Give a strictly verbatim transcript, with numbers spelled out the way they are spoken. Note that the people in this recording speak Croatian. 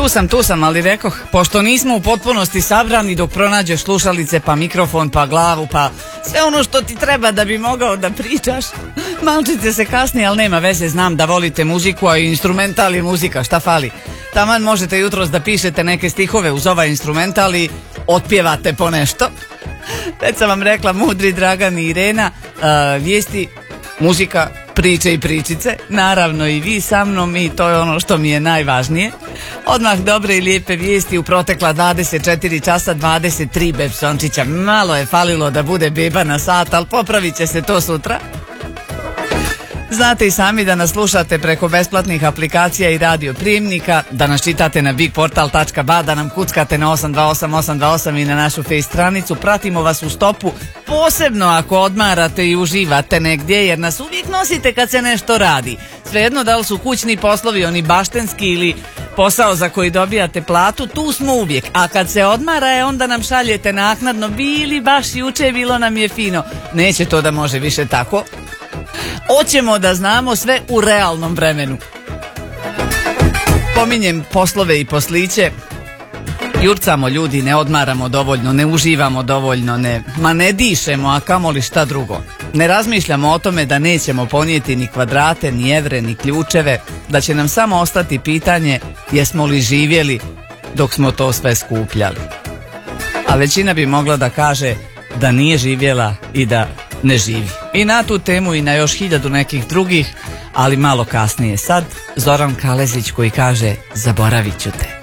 Tu sam, tu sam, ali rekoh, pošto nismo u potpunosti sabrani, dok pronađeš slušalice, pa mikrofon, pa glavu, pa sve ono što ti treba da bi mogao da pričaš, malčice se kasnije, ali nema veze, znam da volite muziku, a i instrumental je muzika, šta fali? Taman možete jutros da pišete neke stihove uz ovaj instrumental i otpjevate po nešto. Već sam vam rekla, mudri Dragan i Irena, uh, vijesti, muzika, priče i pričice, naravno i vi sa mnom, i to je ono što mi je najvažnije. Odmah dobre i lijepe vijesti u protekla dvadeset četiri časa, dvadeset tri Bepsončića. Malo je falilo da bude beba na sat, ali popravit će se to sutra. Znate i sami da nas slušate preko besplatnih aplikacija i radio prijemnika, da nas čitate na bigportal tačka ba, da nam kuckate na osam dva osam osam dva osam i na našu face stranicu. Pratimo vas u stopu, posebno ako odmarate i uživate negdje, jer nas uvijek nosite kad se nešto radi. Svejedno da li su kućni poslovi, oni baštenski ili posao za koji dobijate platu, tu smo uvijek. A kad se odmara je, onda nam šaljete naknadno, bili baš juče, bilo nam je fino. Neće to da može više tako. Hoćemo da znamo sve u realnom vremenu. Pominjem poslove i posliće. Jurcamo ljudi, ne odmaramo dovoljno, ne uživamo dovoljno, ne, ma ne dišemo, a kamoli šta drugo. Ne razmišljamo o tome da nećemo ponijeti ni kvadrate, ni evre, ni ključeve, da će nam samo ostati pitanje jesmo li živjeli dok smo to sve skupljali. A većina bi mogla da kaže da nije živjela i da ne živi. I na tu temu i na još hiljadu nekih drugih, ali malo kasnije. Sad Zoran Kalezić koji kaže zaboravit ću te.